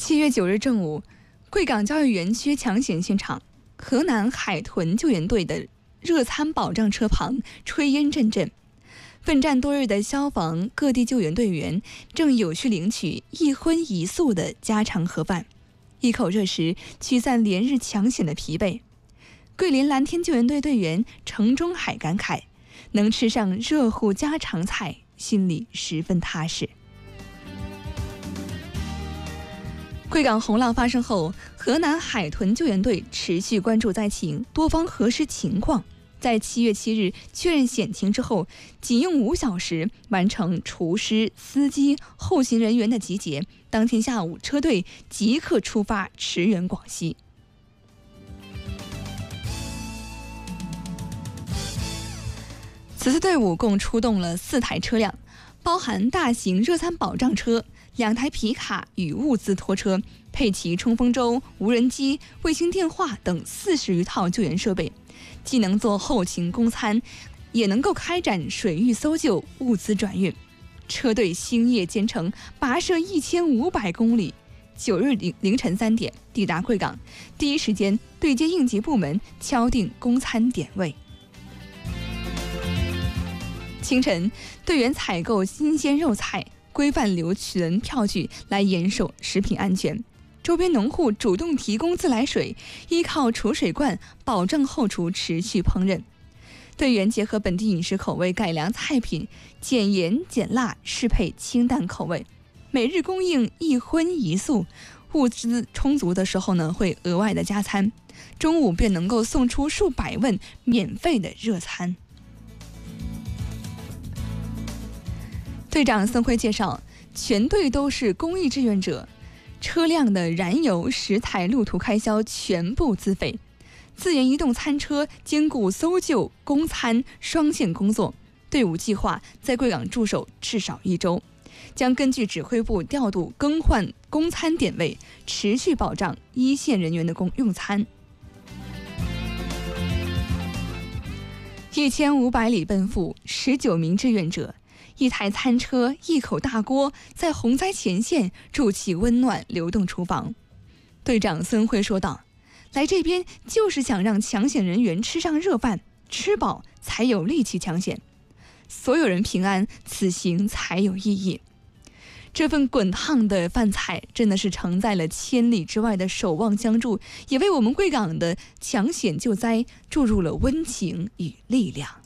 7月9日正午，贵港教育园区抢险现场，河南海豚救援队的热餐保障车旁炊烟阵阵。奋战多日的消防各地救援队员正有序领取一荤一素的家常盒饭，一口热食驱散连日抢险的疲惫。桂林蓝天救援队队员程中海感慨，能吃上热乎家常菜，心里十分踏实。贵港洪涝发生后，河南海豚救援队持续关注灾情，多方核实情况。在7月7日确认险情之后，仅用5小时完成厨师、司机、后勤人员的集结。当天下午，车队即刻出发驰援广西。此次队伍共出动了4台车辆，包含大型热餐保障车、2台皮卡与物资拖车，配齐冲锋舟、无人机、卫星电话等40余套救援设备，既能做后勤供餐，也能够开展水域搜救、物资转运。车队星夜兼程，跋涉1500公里，9日凌晨3点抵达贵港，第一时间对接应急部门，敲定供餐点位。清晨，队员采购新鲜肉菜，规范留存票据来严守食品安全。周边农户主动提供自来水，依靠储水罐保证后厨持续烹饪。队员结合本地饮食口味改良菜品，减盐减辣，适配清淡口味。每日供应一荤一素，物资充足的时候呢，会额外的加餐。中午便能够送出数百份免费的热餐。队长孙辉介绍，全队都是公益志愿者，车辆的燃油、食材、路途开销全部自费。自研移动餐车兼顾搜救、供餐双线工作，队伍计划在贵港驻守至少1周，将根据指挥部调度更换供餐点位，持续保障一线人员的用餐。1500里奔赴，19名志愿者。1台餐车，1口大锅，在洪灾前线筑起温暖流动厨房。队长孙辉说道：“来这边就是想让抢险人员吃上热饭，吃饱才有力气抢险，所有人平安，此行才有意义。”这份滚烫的饭菜真的是承载了千里之外的守望相助，也为我们贵港的抢险救灾注入了温情与力量。